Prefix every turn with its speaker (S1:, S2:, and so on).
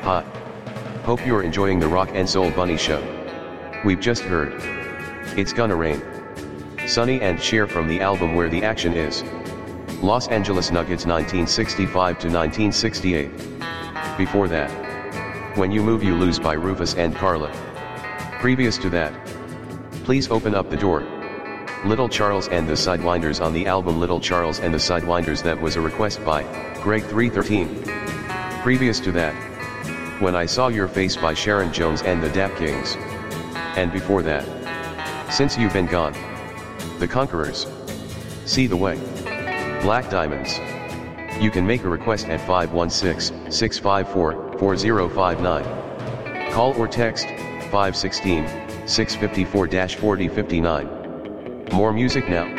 S1: Hi. Hope you're enjoying the Rock and Soul Bunny show. We've just heard It's Gonna Rain, Sonny and Cher from the album Where the Action Is, Los Angeles Nuggets 1965 to 1968. Before that, When You Move You Lose by Rufus and Carla. Previous to that, Please Open Up the Door, Little Charles and the Sidewinders on the album Little Charles and the Sidewinders, that was a request by Greg 313. Previous to that, When I Saw Your Face by Sharon Jones and the Dap Kings. And before that, Since You've Been Gone, The Conquerors. See the Way, Black Diamonds. You can make a request at 516-654-4059. Call or text 516-654-4059. More music now.